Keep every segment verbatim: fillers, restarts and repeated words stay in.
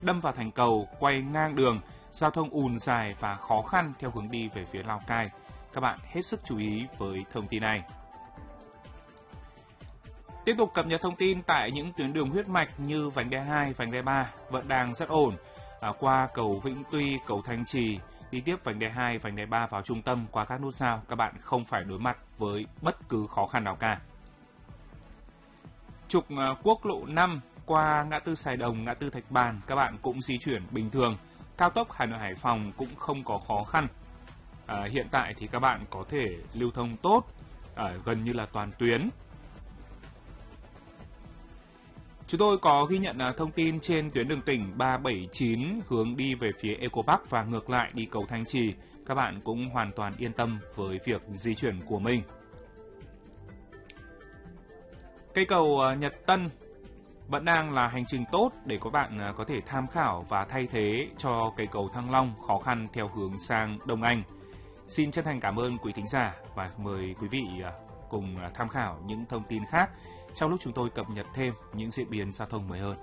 đâm vào thành cầu, quay ngang đường, giao thông ùn dài và khó khăn theo hướng đi về phía Lào Cai. Các bạn hết sức chú ý với thông tin này. Tiếp tục cập nhật thông tin tại những tuyến đường huyết mạch như vành đai hai, vành đai ba vẫn đang rất ổn. À, qua cầu Vĩnh Tuy, cầu Thanh Trì, đi tiếp vành đai hai, vành đai ba vào trung tâm qua các nút giao, các bạn không phải đối mặt với bất cứ khó khăn nào cả. Trục uh, quốc lộ năm qua ngã tư Sài Đồng, ngã tư Thạch Bàn, các bạn cũng di chuyển bình thường. Cao tốc Hà Nội Hải Phòng cũng không có khó khăn. À, hiện tại thì các bạn có thể lưu thông tốt ở gần như là toàn tuyến. Chúng tôi có ghi nhận thông tin trên tuyến đường tỉnh ba bảy chín hướng đi về phía Eco Park và ngược lại đi cầu Thanh Trì. Các bạn cũng hoàn toàn yên tâm với việc di chuyển của mình. Cây cầu Nhật Tân vẫn đang là hành trình tốt để các bạn có thể tham khảo và thay thế cho cây cầu Thăng Long khó khăn theo hướng sang Đông Anh. Xin chân thành cảm ơn quý thính giả và mời quý vị cùng tham khảo những thông tin khác trong lúc chúng tôi cập nhật thêm những diễn biến giao thông mới hơn.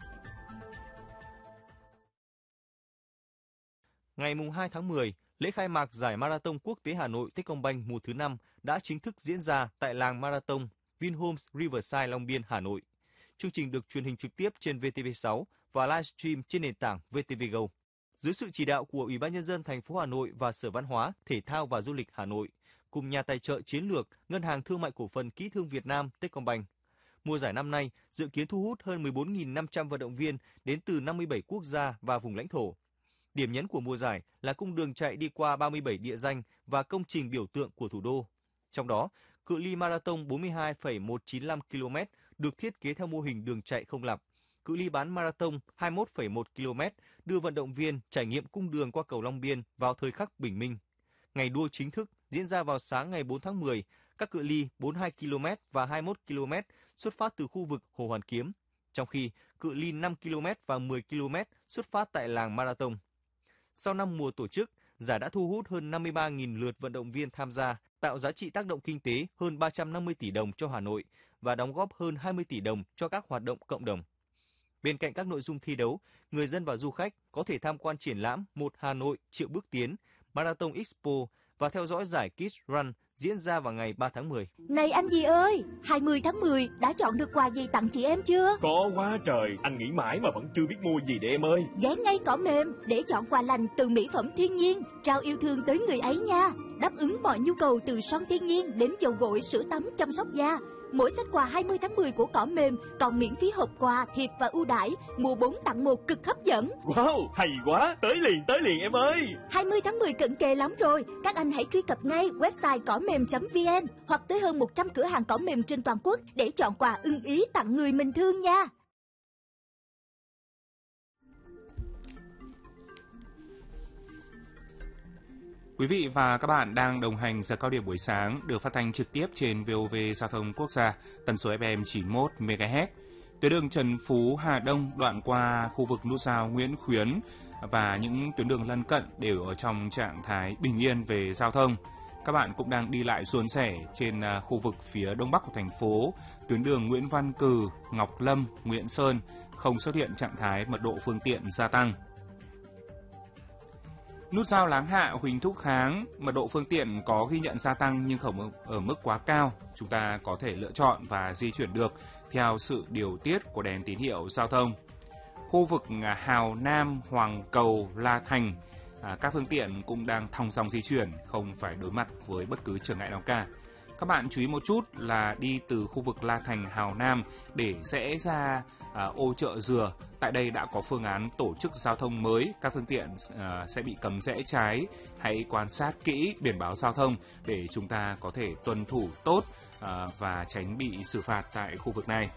Ngày hai tháng mười, lễ khai mạc giải Marathon Quốc tế Hà Nội Techcombank mùa thứ năm đã chính thức diễn ra tại làng Marathon Vinhomes Riverside Long Biên, Hà Nội. Chương trình được truyền hình trực tiếp trên vê tê vê sáu và livestream trên nền tảng vê tê vê Go. Dưới sự chỉ đạo của Ủy ban Nhân dân thành phố Hà Nội và Sở Văn hóa, Thể thao và Du lịch Hà Nội, cùng nhà tài trợ chiến lược Ngân hàng Thương mại Cổ phần Kỹ thương Việt Nam Techcombank. Mùa giải năm nay dự kiến thu hút hơn mười bốn nghìn năm trăm vận động viên đến từ năm mươi bảy quốc gia và vùng lãnh thổ. Điểm nhấn của mùa giải là cung đường chạy đi qua ba mươi bảy địa danh và công trình biểu tượng của thủ đô. Trong đó, cự ly marathon bốn mươi hai phẩy một chín lăm ki lô mét được thiết kế theo mô hình đường chạy không lặp. Cự ly bán marathon hai mươi mốt phẩy một ki lô mét đưa vận động viên trải nghiệm cung đường qua cầu Long Biên vào thời khắc bình minh. Ngày đua chính thức diễn ra vào sáng ngày bốn tháng mười, các cự ly bốn mươi hai ki lô mét và hai mươi mốt ki lô mét xuất phát từ khu vực Hồ Hoàn Kiếm, trong khi cự ly năm ki lô mét và mười ki lô mét xuất phát tại làng Marathon. Sau năm mùa tổ chức, giải đã thu hút hơn năm mươi ba nghìn lượt vận động viên tham gia, tạo giá trị tác động kinh tế hơn ba trăm năm mươi tỷ đồng cho Hà Nội và đóng góp hơn hai mươi tỷ đồng cho các hoạt động cộng đồng. Bên cạnh các nội dung thi đấu, người dân và du khách có thể tham quan triển lãm Một Hà Nội triệu bước tiến, Marathon Expo và theo dõi giải Kids Run diễn ra vào ngày ba tháng mười. Này anh gì ơi, hai mươi tháng mười đã chọn được quà gì tặng chị em chưa? Có quá trời, anh nghĩ mãi mà vẫn chưa biết mua gì để em ơi. Ghé ngay Cỏ Mềm để chọn quà lành từ mỹ phẩm thiên nhiên, trao yêu thương tới người ấy nha. Đáp ứng mọi nhu cầu từ son thiên nhiên đến dầu gội, sữa tắm, chăm sóc da. Mỗi set quà hai mươi tháng mười của Cỏ Mềm còn miễn phí hộp quà, thiệp và ưu đãi, mua bốn tặng một cực hấp dẫn. Wow, hay quá, tới liền tới liền em ơi. hai mươi tháng mười cận kề lắm rồi, các anh hãy truy cập ngay website cỏ mềm chấm vn hoặc tới hơn một trăm cửa hàng cỏ mềm trên toàn quốc để chọn quà ưng ý tặng người mình thương nha. Quý vị và các bạn đang đồng hành giờ cao điểm buổi sáng được phát thanh trực tiếp trên vê o vê Giao thông Quốc gia, tần số ép em chín mươi mốt mê ga héc. Tuyến đường Trần Phú Hà Đông đoạn qua khu vực nút giao Nguyễn Khuyến và những tuyến đường lân cận đều ở trong trạng thái bình yên về giao thông. Các bạn cũng đang đi lại suôn sẻ trên khu vực phía đông bắc của thành phố, tuyến đường Nguyễn Văn Cừ, Ngọc Lâm, Nguyễn Sơn không xuất hiện trạng thái mật độ phương tiện gia tăng. Nút giao Láng Hạ, Huỳnh Thúc Kháng, mật độ phương tiện có ghi nhận gia tăng nhưng không ở mức quá cao. Chúng ta có thể lựa chọn và di chuyển được theo sự điều tiết của đèn tín hiệu giao thông. Khu vực Hào Nam, Hoàng Cầu, La Thành, à, các phương tiện cũng đang thong dong di chuyển, không phải đối mặt với bất cứ trở ngại nào cả. Các bạn chú ý một chút là đi từ khu vực La Thành, Hào Nam để rẽ ra à, ô Chợ Dừa. Tại đây đã có phương án tổ chức giao thông mới, các phương tiện à, sẽ bị cấm rẽ trái. Hãy quan sát kỹ biển báo giao thông để chúng ta có thể tuân thủ tốt à, và tránh bị xử phạt tại khu vực này.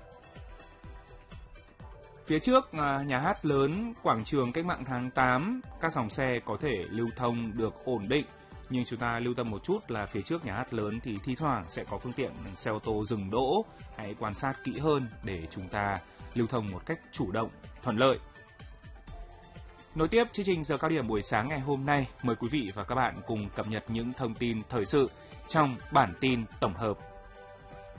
Phía trước à, nhà hát lớn quảng trường Cách mạng tháng tám, các dòng xe có thể lưu thông được ổn định. Nhưng chúng ta lưu tâm một chút là phía trước nhà hát lớn thì thi thoảng sẽ có phương tiện xe ô tô dừng đỗ. Hãy quan sát kỹ hơn để chúng ta lưu thông một cách chủ động, thuận lợi. Nối tiếp chương trình giờ cao điểm buổi sáng ngày hôm nay, mời quý vị và các bạn cùng cập nhật những thông tin thời sự trong bản tin tổng hợp